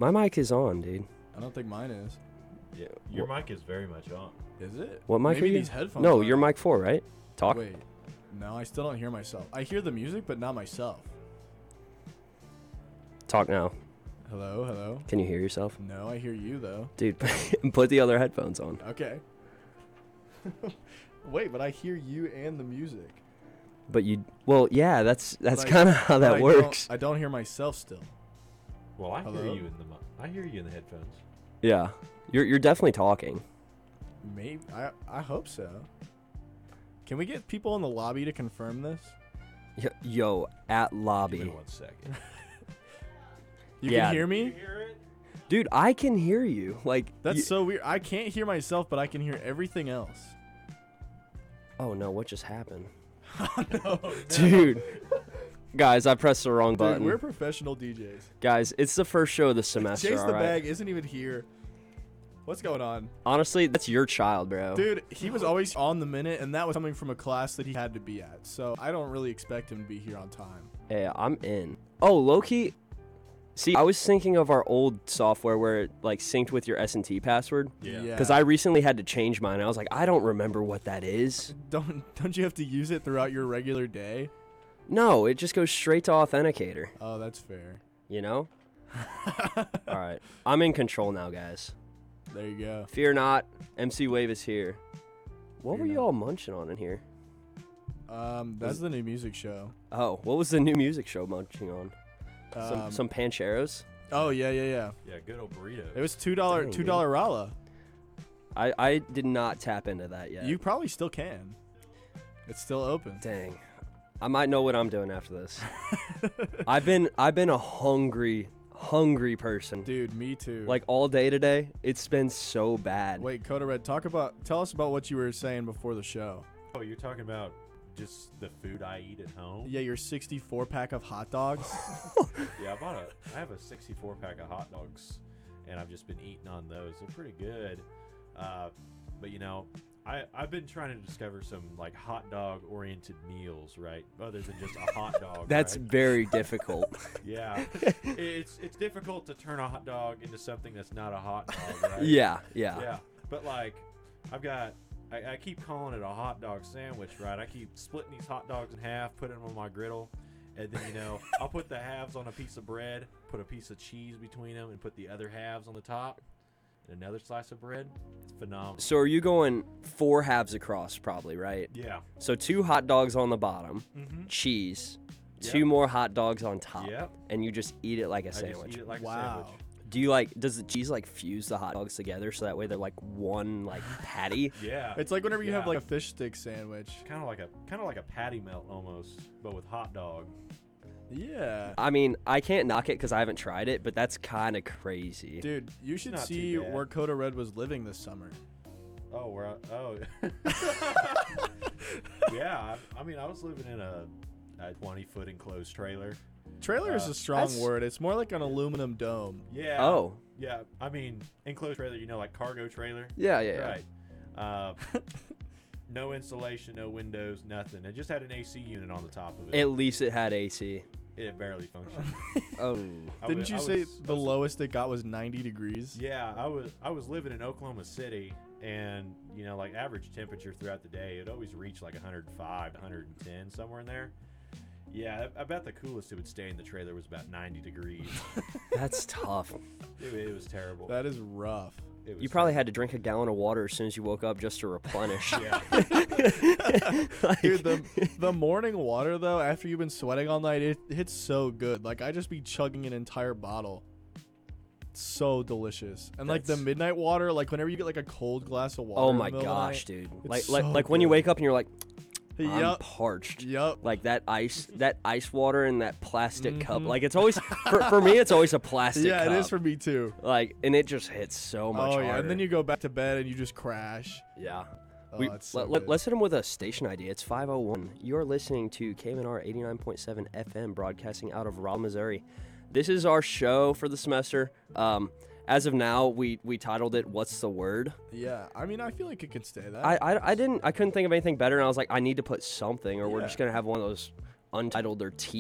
My mic is on, dude. I don't think mine is. Yeah, your mic is very much on. Is it? What mic Maybe are you? these headphones No, are. you're mic 4, right? Talk. Wait. No, I still don't hear myself. I hear the music, but not myself. Talk now. Hello, hello. Can you hear yourself? No, I hear you, though. Dude, put the other headphones on. Okay. Wait, but I hear you and the music. But you, well, yeah, that's But kind of how that works. I don't hear myself still. Well, I Hello? hear you in I hear you in the headphones. Yeah, you're definitely talking. Maybe. I hope so. Can we get people in the lobby to confirm this? Yo, at Give me lobby. 1 second. You Yeah. can hear You me? hear it? Dude, I can hear you. Like That's so weird. I can't hear myself, but I can hear everything else. Oh no, what just happened? No, Dude. Guys, I pressed the wrong Dude, button. we're professional DJs. Guys, it's the first show of the semester, Chase the all right? bag isn't even here. What's going on? Honestly, that's your child, bro. Dude, he was always on the minute, and that was coming from a class that he had to be at. So I don't really expect him to be here on time. Hey, I'm in. Oh, low-key. See, I was thinking of our old software where it like synced with your S&T password. Yeah. Because I recently had to change mine. I was like, I don't remember what that is. Don't you have to use it throughout your regular day? No, it just goes straight to Authenticator. Oh, that's fair. You know? All right. I'm in control now, guys. There you go. Fear not. MC Wave is here. What Fear were you not. all munching on in here? That's the new music show. Oh, what was the new music show munching on? Um, Some Pancheros? Oh yeah. Yeah, good old burrito. It was $2 Dang, $2 dude. Rala. I did not tap into that yet. You probably still can. It's still open. Dang. I might know what I'm doing after this. I've been a hungry person. Dude, me too. Like all day today. It's been so bad. Wait, Coda Red, tell us about what you were saying before the show. Oh, you're talking about just the food I eat at home? Yeah, your 64 pack of hot dogs. Yeah, I have a 64 pack of hot dogs, and I've just been eating on those. They're pretty good. But you know, I've been trying to discover some like hot dog oriented meals, right? Other than just a hot dog. That's right? very difficult. Yeah. It's difficult to turn a hot dog into something that's not a hot dog, right? Yeah. Yeah. But like, I keep calling it a hot dog sandwich, right? I keep splitting these hot dogs in half, putting them on my griddle, and then, you know, I'll put the halves on a piece of bread, put a piece of cheese between them, and put the other halves on the top, and another slice of bread. It's phenomenal. So are you going 4 halves across probably, right? Yeah. So 2 hot dogs on the bottom, Mm-hmm. cheese, Yep. 2 more hot dogs on top, Yep. and you just eat it like a I sandwich. just eat it like a Wow. sandwich. Do you does the cheese fuse the hot dogs together so that way they're like one patty? Yeah. It's like whenever you have Yeah. like a fish stick sandwich. kind of like a patty melt almost, but with hot dog. Yeah. I mean, I can't knock it because I haven't tried it, but that's kind of crazy. Dude, you should not too see bad. where Coda Red was living this summer. Oh, yeah. I mean, I was living in a 20-foot enclosed trailer. Trailer is a strong that's- word. It's more like an aluminum dome. Yeah. Oh. Yeah. I mean, enclosed trailer, you know, like cargo trailer. Yeah. Right. No insulation, no windows, nothing. It just had an AC unit on the top of it. At least it had AC. It barely functioned. Oh. Didn't you say the lowest it got was 90 degrees? Yeah, I was living in Oklahoma City, and you know, like average temperature throughout the day, it always reached like 105, 110, somewhere in there. Yeah, I bet the coolest it would stay in the trailer was about 90 degrees. That's tough. It was terrible. That is rough. It was You probably had to drink a gallon of water as soon as you woke up just to replenish. Yeah. Dude, the morning water though, after you've been sweating all night, it hits so good. Like I just be chugging an entire bottle. It's so delicious. And like the That's- midnight water, like whenever you get like a cold glass of water. Oh in the my middle of the gosh, night, dude. it's Like so when you good. wake up and you're like, I'm Yup. parched. Yup. Like that ice water in that plastic cup. Mhm. Like it's always for me it's always a plastic Yeah, cup. it is for me too. Like and it just hits so much Oh harder. yeah, and then you go back to bed and you just crash. Yeah. Oh, it's so Let's hit them with a station ID. It's 501. You're listening to KMNR 89.7 FM broadcasting out of Raleigh, Missouri. This is our show for the semester. As of now, we titled it "What's the Word?" Yeah, I mean, I feel like it could stay that. I couldn't think of anything better, and I was like, I need to put something, or we're Yeah. just gonna have one of those untitled or